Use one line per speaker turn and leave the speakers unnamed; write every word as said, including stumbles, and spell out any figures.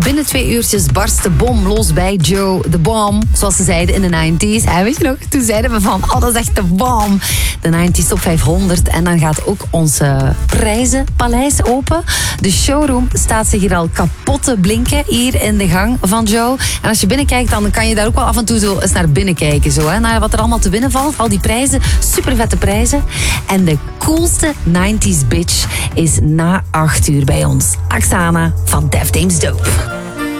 binnen twee uurtjes barst de bom los bij Joe. De bom, zoals ze zeiden in de nineties. En weet je nog, toen zeiden we van, oh dat is echt de bom. De nineties Top vijfhonderd. En dan gaat ook onze prijzenpaleis open. De showroom staat zich hier al kapot te blinken hier in de gang van Joe. En als je binnenkijkt, dan kan je daar ook wel af en toe zo eens naar binnen kijken. Zo, hè, naar wat er allemaal te winnen valt. Al die prijzen, super vette prijzen. En de coolste nineties bitch is na acht uur bij ons. Aksana van Def Dames Dope.